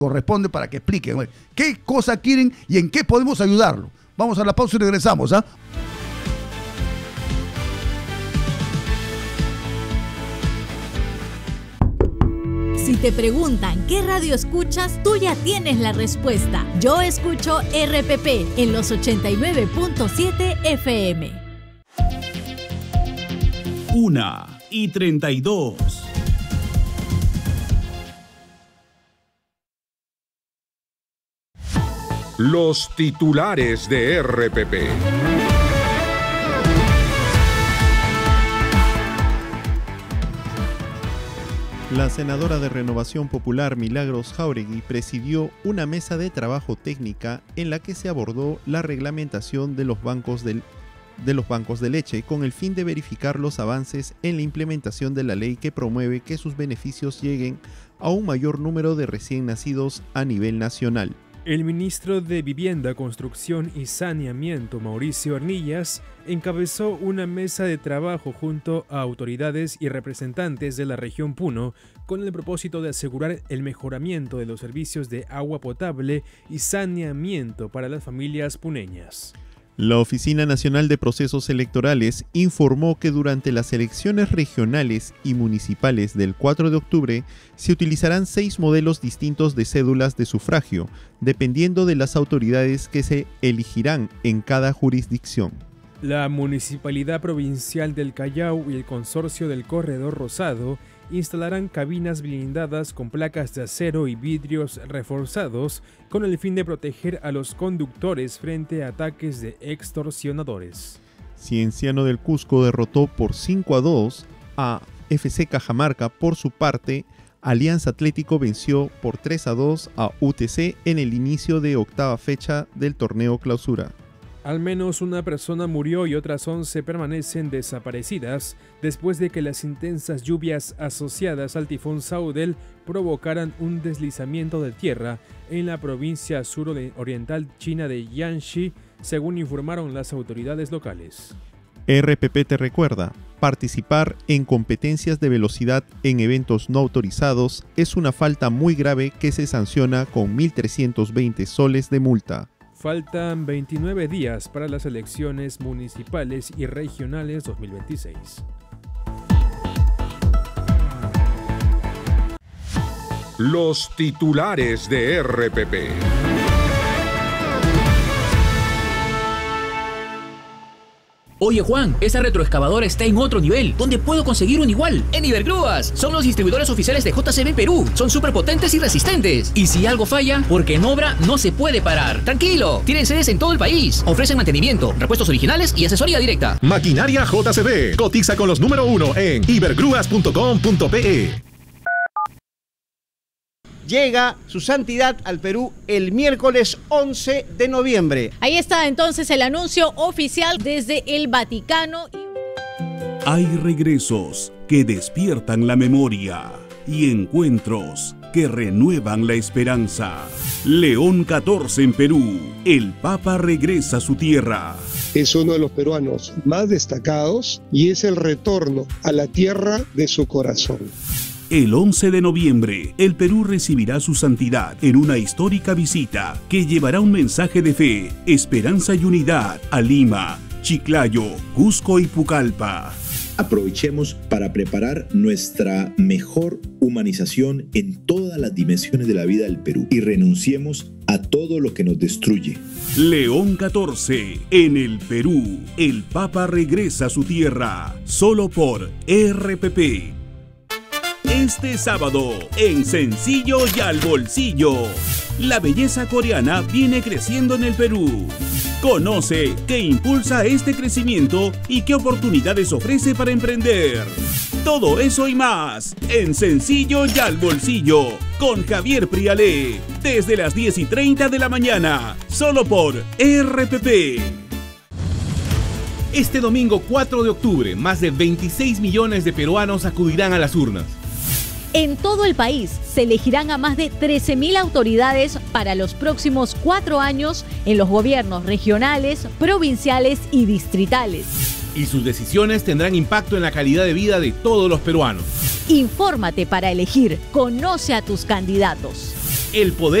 corresponde para que expliquen qué cosa quieren y en qué podemos ayudarlo. Vamos a la pausa y regresamos, ¿ah? Si te preguntan qué radio escuchas, tú ya tienes la respuesta. Yo escucho RPP en los 89.7 FM. 1:32. Los titulares de RPP. La senadora de Renovación Popular Milagros Jáuregui presidió una mesa de trabajo técnica en la que se abordó la reglamentación de los bancos de leche con el fin de verificar los avances en la implementación de la ley que promueve que sus beneficios lleguen a un mayor número de recién nacidos a nivel nacional. El ministro de Vivienda, Construcción y Saneamiento, Mauricio Arnillas, encabezó una mesa de trabajo junto a autoridades y representantes de la región Puno con el propósito de asegurar el mejoramiento de los servicios de agua potable y saneamiento para las familias puneñas. La Oficina Nacional de Procesos Electorales informó que durante las elecciones regionales y municipales del 4 de octubre se utilizarán 6 modelos distintos de cédulas de sufragio, dependiendo de las autoridades que se elegirán en cada jurisdicción. La Municipalidad Provincial del Callao y el Consorcio del Corredor Rosado instalarán cabinas blindadas con placas de acero y vidrios reforzados con el fin de proteger a los conductores frente a ataques de extorsionadores. Cienciano del Cusco derrotó por 5-2 a FC Cajamarca. Por su parte, Alianza Atlético venció por 3-2 a UTC en el inicio de octava fecha del torneo Clausura. Al menos una persona murió y otras 11 permanecen desaparecidas después de que las intensas lluvias asociadas al tifón Saudel provocaran un deslizamiento de tierra en la provincia suroriental china de Jiangxi, según informaron las autoridades locales. RPP te recuerda, participar en competencias de velocidad en eventos no autorizados es una falta muy grave que se sanciona con 1.320 soles de multa. Faltan 29 días para las elecciones municipales y regionales 2026. Los titulares de RPP. Oye Juan, esa retroexcavadora está en otro nivel. ¿Dónde puedo conseguir un igual? En Ibergrúas. Son los distribuidores oficiales de JCB Perú. Son súper potentes y resistentes. Y si algo falla, porque en obra no se puede parar. Tranquilo, tienen sedes en todo el país. Ofrecen mantenimiento, repuestos originales y asesoría directa. Maquinaria JCB. Cotiza con los número 1 en ibergrúas.com.pe. Llega su santidad al Perú el miércoles 11 de noviembre. Ahí está entonces el anuncio oficial desde el Vaticano. Hay regresos que despiertan la memoria y encuentros que renuevan la esperanza. León XIV en Perú. El Papa regresa a su tierra. Es uno de los peruanos más destacados y es el retorno a la tierra de su corazón. El 11 de noviembre, el Perú recibirá su santidad en una histórica visita que llevará un mensaje de fe, esperanza y unidad a Lima, Chiclayo, Cusco y Pucallpa. Aprovechemos para preparar nuestra mejor humanización en todas las dimensiones de la vida del Perú y renunciemos a todo lo que nos destruye. León XIV en el Perú. El Papa regresa a su tierra, solo por RPP. Este sábado, en Sencillo y al Bolsillo, la belleza coreana viene creciendo en el Perú. Conoce qué impulsa este crecimiento y qué oportunidades ofrece para emprender. Todo eso y más, en Sencillo y al Bolsillo, con Javier Prialé, desde las 10:30 de la mañana, solo por RPP. Este domingo 4 de octubre, más de 26 millones de peruanos acudirán a las urnas. En todo el país se elegirán a más de 13.000 autoridades para los próximos 4 años en los gobiernos regionales, provinciales y distritales. Y sus decisiones tendrán impacto en la calidad de vida de todos los peruanos. Infórmate para elegir, conoce a tus candidatos. El poder